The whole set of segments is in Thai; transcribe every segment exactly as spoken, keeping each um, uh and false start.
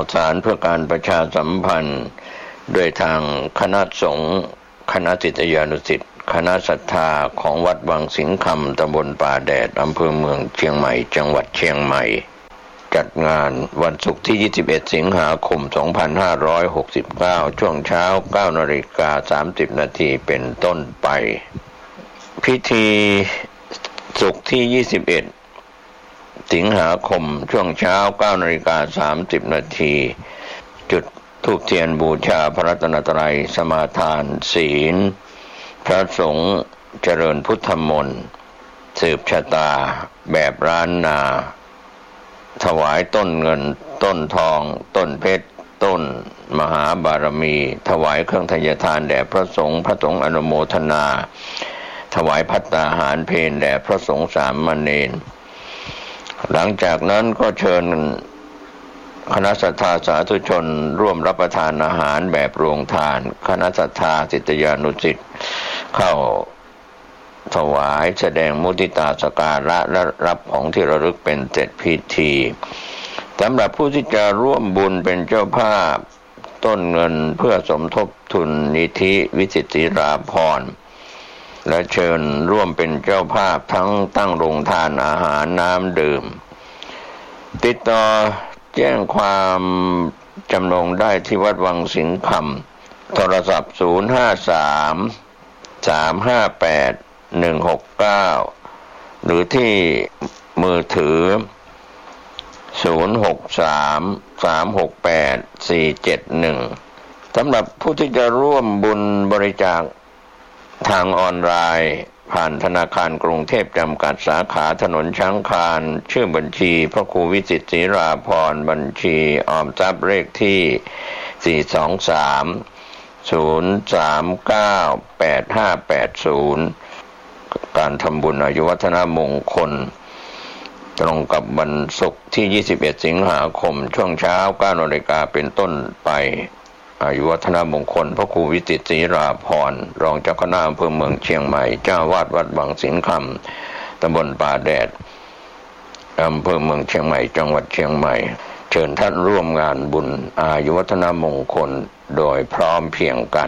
สารเพื่อการประชาสัมพันธ์โดยทางคณะสงฆ์คณะศิษยานุศิษย์คณะศรัทธาของวัดวังสิงห์คำตำบลป่าแดดอำเภอเมืองเชียงใหม่จังหวัดเชียงใหม่จัดงานวันศุกร์ที่ยี่สิบเอ็ดสิงหาคมสองพันห้าร้อยหกสิบเก้าช่วงเช้า เก้านาฬิกาสามสิบนาทีเป็นต้นไปพิธีศุกร์ที่ยี่สิบเอ็ดสิงหาคมช่วงเช้า เก้านาฬิกาสามสิบนาทีจุดธูปเทียนบูชาพระรัตนตรัยสมาทานศีลพระสงฆ์เจริญพุทธมนต์สืบชะตาแบบล้านนาถวายต้นเงินต้นทองต้นเพชรต้นมหาบารมีถวายเครื่องทายทานแด่พระสงฆ์พระสงฆ์อนุโมทนาถวายภัตตาหารเพลแด่พระสงฆ์สามเณรหลังจากนั้นก็เชิญคณะศรัทธาสาธุชนร่วมรับประทานอาหารแบบโรงทานคณะศรัทธาศิษยานุศิษย์เข้าถวายแสดงมุทิตาสักการะและรับของที่ระลึกเป็นเสร็จพิธีสำหรับผู้ที่จะร่วมบุญเป็นเจ้าภาพต้นเงินเพื่อสมทบทุนนิธิวิจิตราภรณ์และเชิญร่วมเป็นเจ้าภาพทั้งตั้งโรงทานอาหารน้ำดื่มติดต่อแจ้งความจำนงได้ที่วัดวังสิงห์คำโทรศัพท์ศูนย์ ห้า สาม สาม ห้า แปด หนึ่ง หก เก้าหรือที่มือถือศูนย์ หก สาม สาม หก แปด สี่ เจ็ด หนึ่งสำหรับผู้ที่จะร่วมบุญบริจาคทางออนไลน์ผ่านธนาคารกรุงเทพจำกัดสาขาถนนช้างคานชื่อบัญชีพระครูวิจิตรศิราภรณ์บัญชีออมทรัพย์เลขที่สี่ สอง สาม ศูนย์ สาม เก้า แปด ห้า แปด ศูนย์การทำบุญอายุวัฒนมงคลตรงกับวันศุกร์ที่ยี่สิบเอ็ดสิงหาคมช่วงเช้า เก้านาฬิกาเป็นต้นไปอายุวัฒนมงคลพระครูวิจิตรศิราภรณ์รองเจ้าคณะอำเภอเมืองเชียงใหม่เจ้าวาดวัดบางสิงห์คำตำบลป่าแดดอำเภอเมืองเชียงใหม่จังหวัดเชียงใหม่เชิญท่านร่วมงานบุญอายุวัฒนมงคลโดยพร้อมเพรียงกัน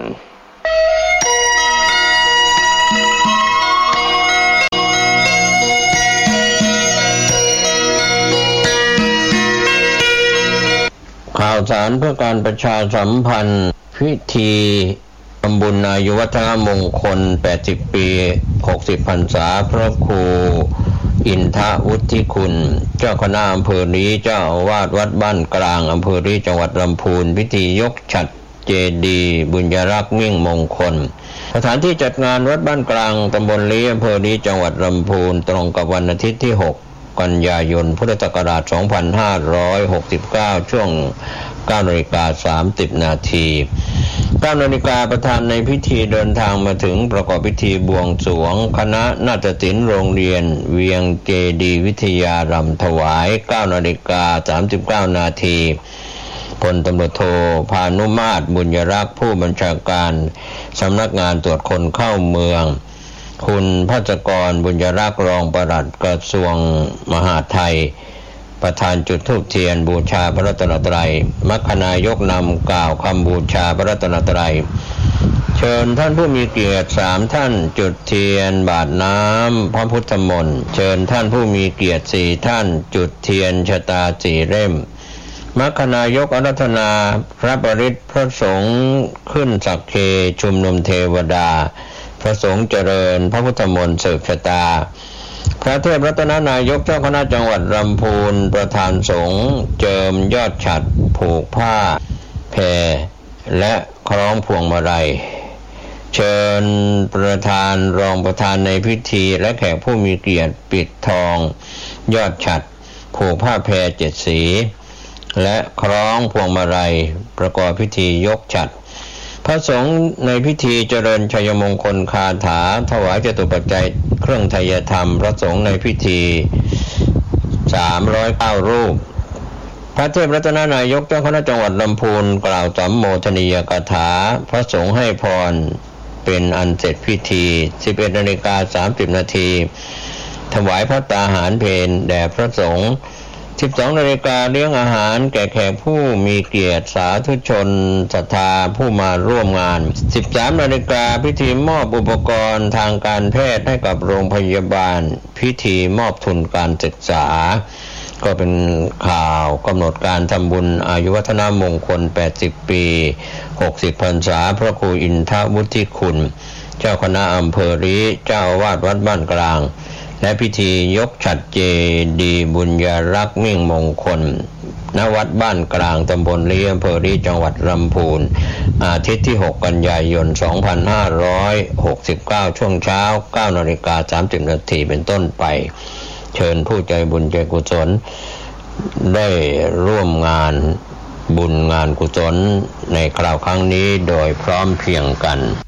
ข่าวสารเพื่อการประชาสัมพันธ์พิธีทำบุญอายุวัฒนมงคลแปดสิบปีหกสิบพรรษาพระครูอินทวุฒิคุณเจ้าคณะอำเภอนี้เจ้าอาวาสวัดบ้านกลางอำเภอนี้จังหวัดลำพูนพิธียกฉัตรเจดีย์บุญยรักษ์มิ่งมงคลสถานที่จัดงานวัดบ้านกลางตำบลลี้อำเภอนี้จังหวัดลำพูนตรงกับวันอาทิตย์ที่หกกันยายนพุทธศักราชสองพันห้าร้อยหกสิบเก้าช่วง เก้านาฬิกาสามสิบนาที เก้านาฬิกาประธานในพิธีเดินทางมาถึงประกอบพิธีบวงสรวงคณะนาฏศิลป์โรงเรียนเวียงเจดีย์วิทยารำถวาย เก้านาฬิกาสามสิบเก้านาทีพลตำรวจโทพานุมาตรบุญยรักษ์ผู้บัญชาการสำนักงานตรวจคนเข้าเมืองคุณภัสกรบุญยรักษ์รองปลัดกระทรวงมหาดไทยประธานจุดธูปเทียนบูชาพระรัตนตรัยมรรคนายกนำกล่าวคำบูชาพระรัตนตรัยเชิญท่านผู้มีเกียรติสามท่านจุดเทียนบาทน้ำพระพุทธมนต์เชิญท่านผู้มีเกียรติสี่ท่านจุดเทียนชะตาสี่เล่มมรรคนายกอาราธนาพระปริตรพระสงฆ์ขึ้นสักเคชุมนุมเทวดาพระสงฆ์เจริญพระพุทธมนต์สืบชะตาพระเทพรัตนนายกเจ้าคณะจังหวัดลำพูนประธานสงฆ์เจิมยอดฉัตรผูกผ้าแพรและคล้องพวงมาลัยเชิญประธานรองประธานในพิธีและแขกผู้มีเกียรติปิดทองยอดฉัตรผูกผ้าแพรเจ็ดสีและคล้องพวงมาลัยประกอบพิธียกฉัตรพระสงฆ์ในพิธีเจริญชัยมงคลคาถาถวายจตุปัจจัยเครื่องไทยธรรมพระสงฆ์ในพิธีสามร้อยเก้ารูปพระเทพรัตนนายกเจ้าคณะจังหวัดลำพูนกล่าวสัมโมทนียกถาพระสงฆ์ให้พรเป็นอันเสร็จพิธี สิบเอ็ดนาฬิกาสามสิบนาทีถวายภัตตาหารเพลแด่พระสงฆ์สิบสองนาฬิกาเลี้ยงอาหารแก่แขกผู้มีเกียรติสาธุชนศรัทธาผู้มาร่วมงาน สิบสามนาฬิกาพิธีมอบอุปกรณ์ทางการแพทย์ให้กับโรงพยาบาลพิธีมอบทุนการศึกษาก็เป็นข่าวกำหนดการทำบุญอายุวัฒนมงคลแปดสิบปีหกสิบพรรษาพระครูอินทวุฒิคุณเจ้าคณะอำเภอริเจ้าอาวาสวัดบ้านกลางและพิธียกฉัตรเจดีย์บุญญารักษ์มิ่งมงคลณวัดบ้านกลางตำบลริอำเภอริจังหวัดลำพูนอาทิตย์ที่หกกันยายนสองพันห้าร้อยหกสิบเก้าช่วงเช้า เก้านาฬิกาสามสิบนาทีเป็นต้นไปเชิญผู้ใจบุญใจกุศลได้ร่วมงานบุญงานกุศลในคราวครั้งนี้โดยพร้อมเพรียงกัน